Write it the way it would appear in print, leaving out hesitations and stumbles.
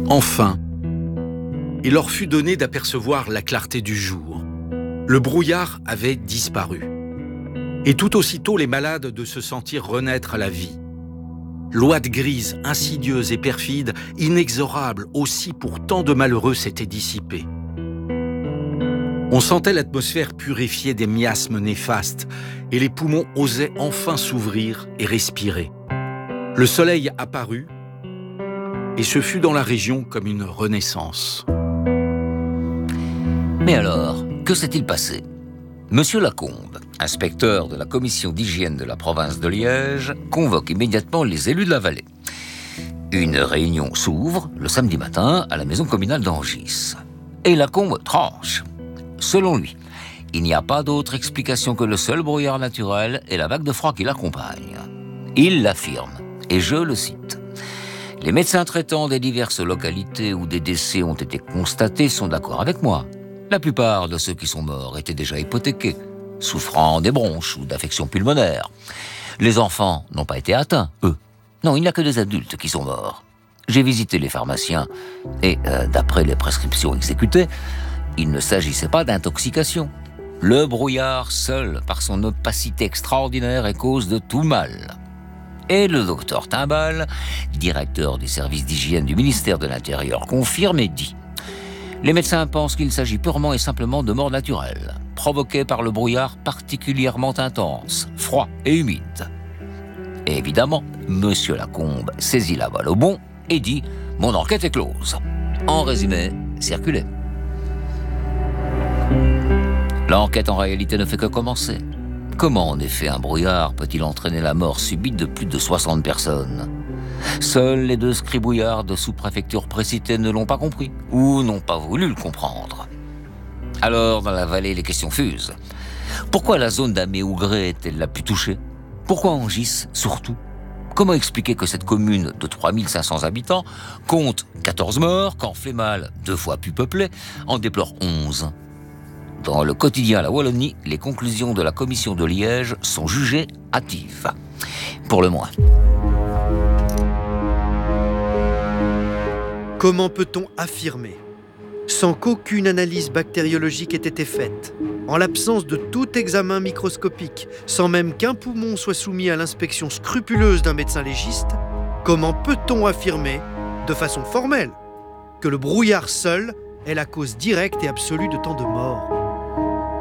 Enfin, il leur fut donné d'apercevoir la clarté du jour. Le brouillard avait disparu. Et tout aussitôt, les malades de se sentir renaître à la vie. L'ouate grise, insidieuse et perfide, inexorable aussi pour tant de malheureux, s'était dissipée. On sentait l'atmosphère purifiée des miasmes néfastes et les poumons osaient enfin s'ouvrir et respirer. Le soleil apparut et ce fut dans la région comme une renaissance. Mais alors, que s'est-il passé ? Monsieur Lacombe, inspecteur de la commission d'hygiène de la province de Liège, convoque immédiatement les élus de la vallée. Une réunion s'ouvre le samedi matin à la maison communale d'Angis. Et Lacombe tranche. Selon lui, il n'y a pas d'autre explication que le seul brouillard naturel et la vague de froid qui l'accompagne. Il l'affirme, et je le cite. Les médecins traitants des diverses localités où des décès ont été constatés sont d'accord avec moi. La plupart de ceux qui sont morts étaient déjà hypothéqués, souffrant des bronches ou d'affections pulmonaires. Les enfants n'ont pas été atteints, eux. Non, il n'y a que des adultes qui sont morts. J'ai visité les pharmaciens et, d'après les prescriptions exécutées, il ne s'agissait pas d'intoxication. Le brouillard seul, par son opacité extraordinaire, est cause de tout mal. Et le docteur Timbal, directeur du service d'hygiène du ministère de l'Intérieur, confirme et dit: les médecins pensent qu'il s'agit purement et simplement de mort naturelle, provoquée par le brouillard particulièrement intense, froid et humide. Et évidemment, monsieur Lacombe saisit la balle au bond et dit: mon enquête est close. En résumé, circulez. L'enquête en réalité ne fait que commencer. Comment en effet un brouillard peut-il entraîner la mort subite de plus de 60 personnes ? Seuls les 2 scribouillards de sous-préfecture précités ne l'ont pas compris, ou n'ont pas voulu le comprendre. Alors, dans la vallée, les questions fusent. Pourquoi la zone d'Améougré est-elle la plus touchée ? Pourquoi Angis, surtout ? Comment expliquer que cette commune de 3500 habitants compte 14 morts, quand Flémal, 2 fois plus peuplé, en déplore 11 ? Dans le quotidien La Wallonie, les conclusions de la commission de Liège sont jugées hâtives. Pour le moins. Comment peut-on affirmer, sans qu'aucune analyse bactériologique ait été faite, en l'absence de tout examen microscopique, sans même qu'un poumon soit soumis à l'inspection scrupuleuse d'un médecin légiste, comment peut-on affirmer, de façon formelle, que le brouillard seul est la cause directe et absolue de tant de morts ?